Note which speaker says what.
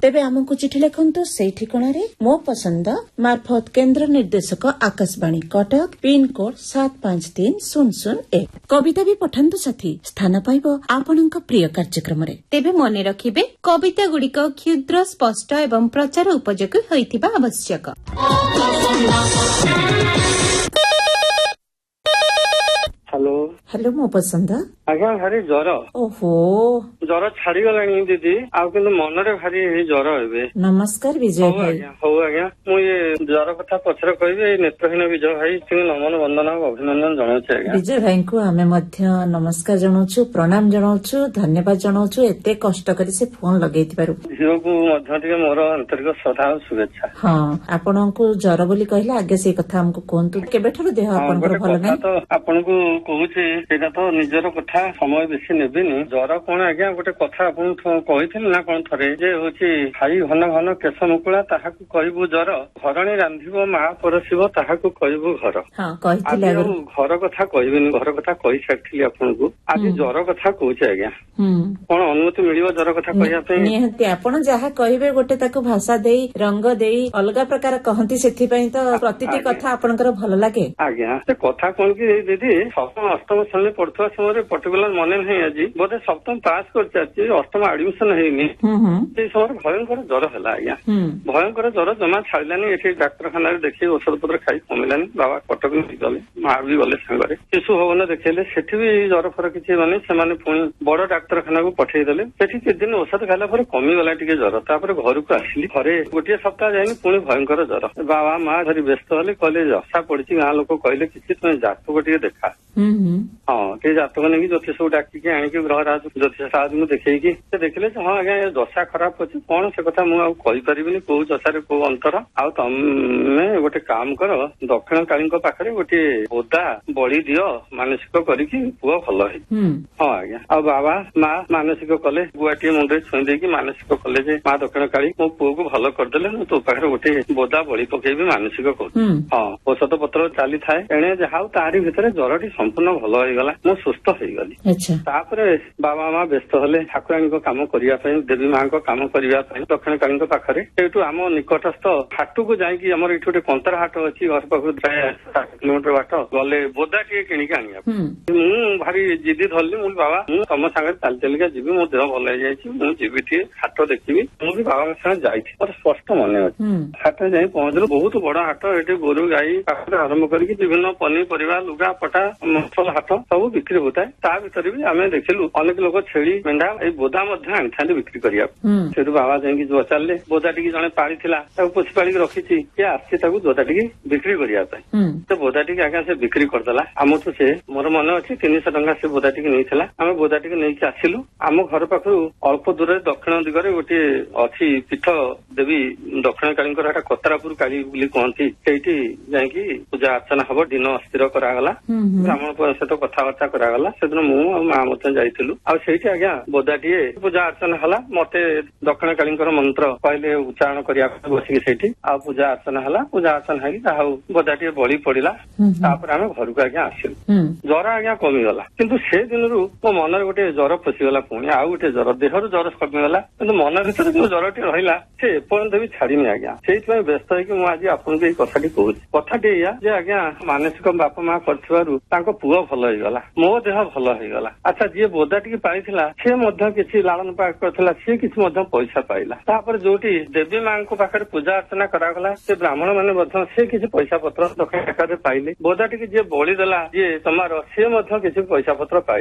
Speaker 1: तेबे आमको चिठी लिखंतु सेही ठिकाणारे मो पसंद मार्फत केंद्र निर्देशक आकाशवाणी कटक पिनकोड 753001 कविता भी पठांतु साथी स्थान पाइब आपणक प्रिय कार्यक्रम रे। तेबे मने रखिबे कविता गुड़िक क्षुद्र स्पष्ट एवं प्रचार उपयोगी होइथिबा आवश्यक।
Speaker 2: हेलो
Speaker 1: हेलो मो पसंद
Speaker 2: आज्ञा भारी ज्वर
Speaker 1: ओहो
Speaker 2: ज्वर छाड़ी गलानी दीदी आउ किंतु मनरे भारी ज्वर हेबे।
Speaker 1: नमस्कार विजय भाई।
Speaker 2: हो आज्ञा मु ये ज्वर कथा पछरे कहबे नेत्रहीन विजय भाई तिन नमन वंदना अभिनंदन जणाउछे आज्ञा।
Speaker 1: विजय भाई को आमे मध्य नमस्कार जणाउछु प्रणाम जणाउछु धन्यवाद जणाउछु एते कष्ट करी से फोन लगेइथिबारु।
Speaker 2: झियो को मध्य टिके मोर आंतरिक श्रद्धा और शुभेच्छा।
Speaker 1: हां आपनको ज्वर बोली कहले आगे से कथा हमको कोंतु केबेठरो देह आपनकर भल नै
Speaker 2: तो आपनको कहूचे सेटा तो निजर कथा समय बेसी नेबिनी ज्वर कोन आज्ञा गोटे कथा आपन कहिथिल ना कोन थरे जे होची खाई घन घन केश मुकुला ताहाकु कहबो ज्वर घरणी रांधिबो मा परसिबो ताहाकु कहबो घर।
Speaker 1: हां कहिथिले
Speaker 2: घर कथा कहबिनी घर कथा कहि सकथिली आपनको आज ज्वर कथा कहूचे आज्ञा। कोन अनुमति मिलिबो ज्वर कथा कहिया पे
Speaker 1: निहंती आपन जहा कहबे गोटे ताको भाषा देई रंग देई अलगा प्रकार कहंती सेथि पई तो प्रतिटी कथा आपनकर भल लागे
Speaker 2: आज्ञा। से कथा कोन की दीदी सप्तम अष्टम श्रेणी पढ़ुवा समय पर्टिकुलर मन नहीं आज बोधे सप्तम पास कर अष्टम एडमिशन ହେଇନି से समय भयंकर ज्वर है आज्ञा। भयंकर ज्वर जमा छाड़लानी एठी डाक्तरखाना देखी औषध पत्र खाई कमिलानी बाबा कटक गले माँ भी गले सांगे शिशु भवन देखले सेठी भी ज्वर फर किसी माने से पुणी बड़ डाक्तरखाना को पठेदेले सेठी किछ दिन औषध खाला पर कमिगला टिके ज्वर तापर घर को आसिली घरे गोटे सप्ताह जाई पुणी भयंकर ज्वर बाबा माँ धरी व्यस्त हेले कहले जसा पड़ी गाँ लोक कहले किसी तुम जातक टे देखा। हाँ ते जातक नहीं ज्योतिष को डाकिकी आनिकी ग्रहराज ज्योतिष साहब को देखी देखिले हाँ आज्ञा दशा खराब अच्छे कौन से कथा मुझे कौ दशार कौ अंतर आउ तमे गोटे काम कर दक्षिण काली पाखे गोटे बोदा बड़ी दियो मानसिक करिकी पुआ भल है। हाँ आज्ञा आ बाबा माँ मानसिक कले गुआटी मुंडे छुई देकी मानसिक कले जे माँ दक्षिण काली मो पुओ को भल करदेले मु तो पाखे गोटे बोदा बड़ी पकेबी मानसिक कर। हाँ औषध पत्र चली थाए एणे जहा तारी भितर ज्वरटी संपूर्ण भल होगला मु सुस्थ होगली। तापर बाबा माँ व्यस्त हेले ठाकुराणी काम करने देवी माँ काम करने दक्षिण काली पाखे एठू आम निकटस्थ हाट को जाकि आम ये गोटे कंतर हाट अच्छी घर पाख प्राय 60 किलोमीटर बाट गले बोदा टे किणिक आनिया मु भारी जिदी धरली मु बाबा मु तम सागर चल चलिका जी मो देह भल हो जीवी टे हाट देखी मुझे बाबा साथ जाइए और स्पष्ट मन अच्छे हाट जाए पहुंचलु बहुत बड़ हाट ये गोरु गाई पाखे आरंभ करके विभिन्न पनीपरिया लुगा पटा मसल हाट सब बिक्री होता है ता भीतर भी आम देखिलु अनेक लोक छेली मेढा ये बोदा आनी बिक्री करिया से बाबा जाकि बचारे बोदा टी जड़े पाड़ी पोषी पाड़ी रखी किए आसी बोदा टी बिक्री करने बोदा टी आगे से बिक्री करदेला आम तो से मोर मन अच्छी 300 टंका से बोदा टी नहीं आम बोदा टी नहीं आसिलु आम घर पाखु अल्प दूर दक्षिण दिगरे गोटे अच्छी पीठ देवी दक्षिण काली कतरापुर काली कहती से पूजा अर्चना हम दिन स्थिर करागला ब्राह्मण सहित कथबार्ता करागला से दिन मु माँ मत जाइलु आईटी आज्ञा बोदाटी पूजा अर्चना है मत दक्षिण काली मंत्र कहले उच्चारण करने बसिकी से पूजा अर्चना है पूजा अर्चना है बोदाटी बड़ी पड़ा आम घर को आज्ञा आसिलु ज्वर आज्ञा कमिगला किंतु से दिन मो मन गोटे ज्वर पशिगला पुणी आउ गोटे ज्वर देहर ज्वर कमिगला कि मन भर जो ज्वरटी रहा से एपर्यंत भी छाड़नी आज्ञा से व्यस्त होगी आज आपको ये कथाटी कहूँ कथाटी या आज्ञा मानसिक बापा माँ कर पुओ भल होगा मो देह भल होगा अच्छा जी बोदा टी पाई सी किसी लालन पाक कर सी किसी पैसा पाइला तापर जो देवी माँ पाखे पूजा अर्चना करागला से ब्राह्मण मैंने से किसी पैसा पत्र दक्षिण पाइले बोदा टी जी बड़ी देला जी तमार सी किसी पैसा पत्र पाइले।